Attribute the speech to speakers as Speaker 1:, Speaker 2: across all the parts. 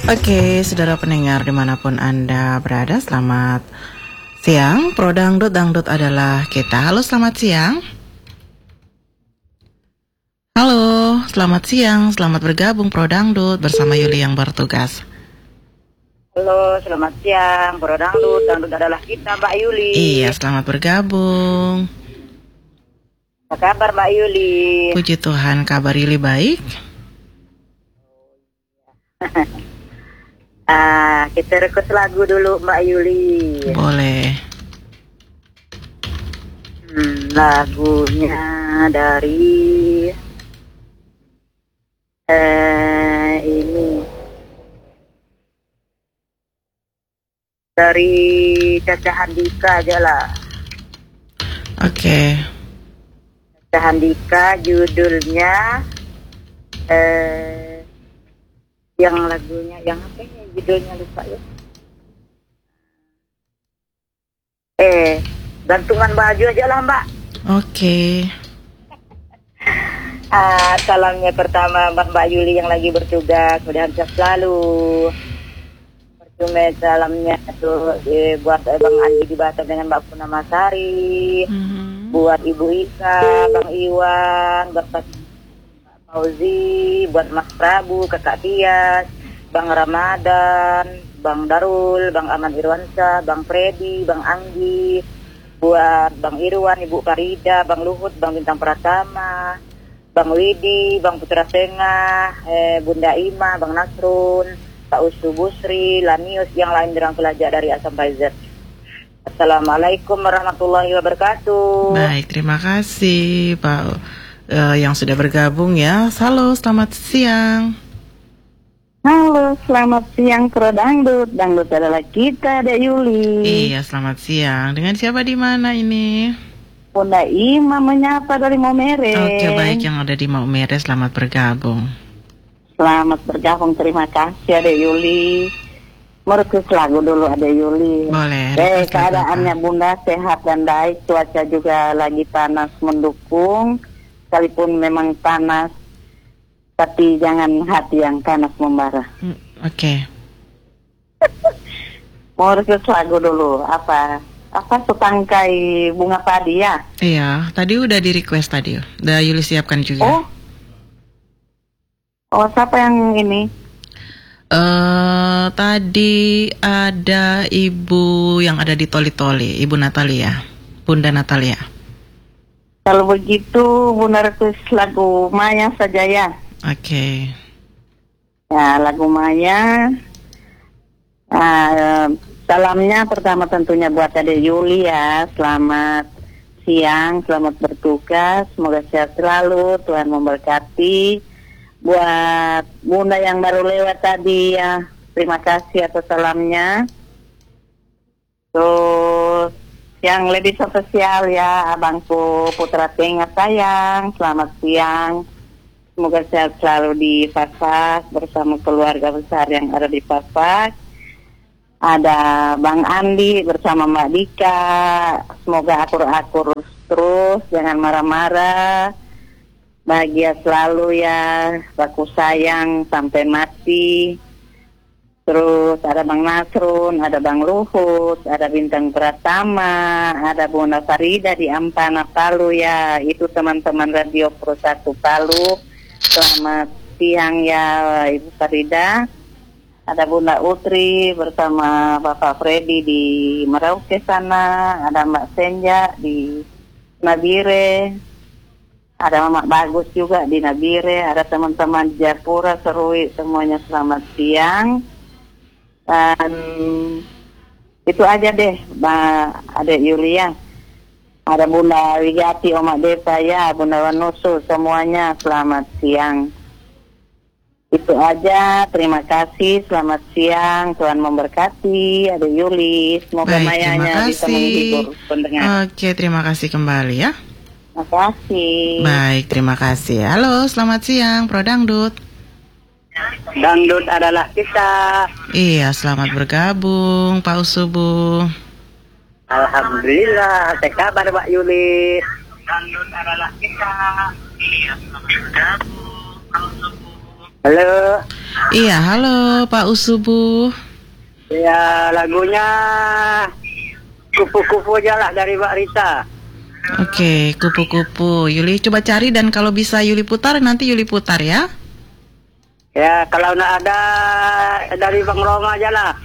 Speaker 1: Oke, saudara pendengar dimanapun Anda berada, selamat siang. Pro Dangdut, Dangdut adalah kita. Halo, selamat siang. Halo, selamat siang. Selamat bergabung Pro Dangdut bersama Yuli yang bertugas.
Speaker 2: Halo, selamat siang. Pro Dangdut, Dangdut adalah kita, Mbak Yuli.
Speaker 1: Iya, selamat bergabung.
Speaker 2: Apa kabar, Mbak Yuli?
Speaker 1: Puji Tuhan, kabar Yuli baik.
Speaker 2: Kita request lagu dulu, Mbak Yuli.
Speaker 1: Boleh.
Speaker 2: Lagunya dari ini dari Caca Handika aja lah.
Speaker 1: Oke.
Speaker 2: Caca Handika, judulnya yang lagunya yang apa ya, judulnya lupa ya. Gantungan baju aja lah, Mbak.
Speaker 1: Oke.
Speaker 2: Salamnya pertama Mbak Yuli yang lagi bertugas, kemudian selalu. Percuma salamnya tuh buat Bang Andi di Batam dengan Mbak Punamasari, buat Ibu Ika, Bang Iwan, Bapak Fauzi, buat Mas Prabu, Kakak Tias, Bang Ramadan, Bang Darul, Bang Aman Irwansyah, Bang Freddy, Bang Anggi, buat Bang Irwan, Ibu Farida, Bang Luhut, Bang Bintang Pratama, Bang Widi, Bang Putra Sengah, Bunda Ima, Bang Nasrun, Pak Usu Busri, Lanius, yang lain dirangkul aja dari A sampai Z. Assalamualaikum warahmatullahi wabarakatuh.
Speaker 1: Baik, terima kasih Pak yang sudah bergabung ya. Halo, selamat siang.
Speaker 3: Halo, selamat siang Pro Dangdut. Dangdut adalah kita, Dek Yuli.
Speaker 1: Iya, selamat siang. Dengan siapa di mana ini?
Speaker 3: Bunda Ima menyapa dari Maumere.
Speaker 1: Oke, baik, yang ada di Maumere, selamat bergabung.
Speaker 3: Selamat bergabung, terima kasih Dek Yuli. Merequest lagu dulu Dek Yuli.
Speaker 1: Boleh.
Speaker 3: Keadaannya Bunda sehat dan baik, cuaca juga lagi panas mendukung. Sekalipun memang panas, tapi jangan hati yang panas membara.
Speaker 1: Oke.
Speaker 3: Mau request lagu dulu, apa setangkai bunga padi ya?
Speaker 1: Iya, tadi udah di request tadi. Udah Yuli siapkan juga.
Speaker 3: Oh, siapa yang ini?
Speaker 1: Tadi ada ibu yang ada di Toli-Toli, Ibu Natalia, Bunda Natalia.
Speaker 3: Kalau begitu, Bunda request lagu Maya saja ya.
Speaker 1: Oke.
Speaker 3: Ya, lagu Maya. Salamnya pertama tentunya buat Adek Yuli ya. Selamat siang, selamat bertugas. Semoga sehat selalu, Tuhan memberkati. Buat Bunda yang baru lewat tadi ya, terima kasih atas salamnya. Terus yang lebih spesial ya, abangku Putra Tengah sayang, selamat siang. Semoga sehat selalu di Paspak bersama keluarga besar yang ada di Paspak. Ada Bang Andi bersama Mbak Dika. Semoga akur-akur terus, jangan marah-marah. Bahagia selalu ya, baku sayang sampai mati. Terus ada Bang Nasrun, ada Bang Luhut, ada Bintang Pratama, ada Bunda Farida di Ampana Palu ya. Itu teman-teman Radio Pro 1 Palu. Selamat siang ya Ibu Farida. Ada Bunda Utri bersama Bapak Freddy di Merauke sana. Ada Mbak Senja di Nabire. Ada Mama Bagus juga di Nabire. Ada teman-teman Japura, Serui, semuanya selamat siang. Dan itu aja deh Mbak Adek Yulia. Ada Bunda Wigati, Oma Depa ya, Bunda Wanusu, semuanya selamat siang. Itu aja, terima kasih, selamat siang, Tuhan memberkati Adek Yuli. Semoga
Speaker 1: Baik,
Speaker 3: mayanya bisa menghibur pendengar.
Speaker 1: Oke, terima kasih kembali ya.
Speaker 3: Terima kasih.
Speaker 1: Baik, terima kasih. Halo, selamat siang Pro Dangdut.
Speaker 2: Dangdut adalah kita.
Speaker 1: Iya, selamat bergabung Pak Usubu.
Speaker 2: Alhamdulillah, apa kabar Mbak Yuli? Dangdut adalah kita. Iya, selamat bergabung Pak Usubu.
Speaker 4: Halo.
Speaker 1: Iya, halo Pak Usubu.
Speaker 4: Ya, lagunya Kupu-kupu aja lah dari Mbak Rita.
Speaker 1: Oke, kupu-kupu. Yuli coba cari dan kalau bisa Yuli putar, nanti Yuli putar ya.
Speaker 4: Ya, kalau nggak ada dari Bang Roma aja lah.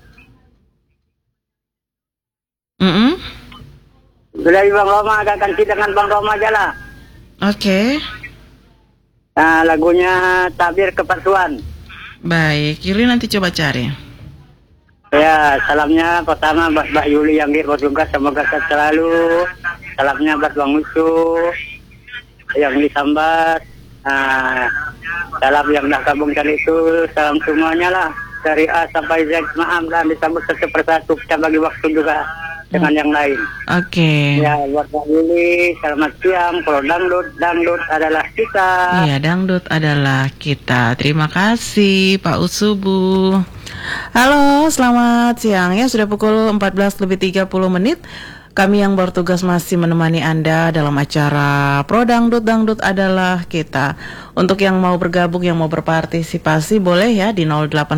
Speaker 4: Dari Bang Roma agak ganti dengan Bang Roma aja lah.
Speaker 1: Oke.
Speaker 4: Nah, lagunya Tabir Kepalsuan.
Speaker 1: Baik, Yuli nanti coba cari.
Speaker 4: Ya, salamnya pertama buat Mbak Yuli yang bertugas, semoga sehat selalu. Salamnya buat Bang Musuh yang disambat. Salam yang dah gabungkan itu, salam semuanya lah dari A sampai Z. Maaf dan disambut satu persatu, kita bagi waktu juga dengan yang lain.
Speaker 1: Oke.
Speaker 4: Ya, buat Mbak Yuli, selamat siang. Kalau dangdut adalah kita.
Speaker 1: Iya, dangdut adalah kita. Terima kasih Pak Usubu. Halo, selamat siang ya. Sudah pukul 14:30. Kami yang bertugas masih menemani Anda dalam acara Pro Dangdut, Dangdut adalah kita. Untuk yang mau bergabung, yang mau berpartisipasi, boleh ya di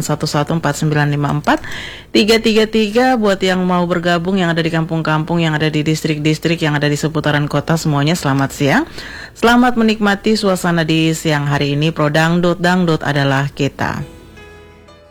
Speaker 1: 08114954-333. Buat yang mau bergabung, yang ada di kampung-kampung, yang ada di distrik-distrik, yang ada di seputaran kota, semuanya selamat siang. Selamat menikmati suasana di siang hari ini. Pro Dangdut, Dangdut adalah kita.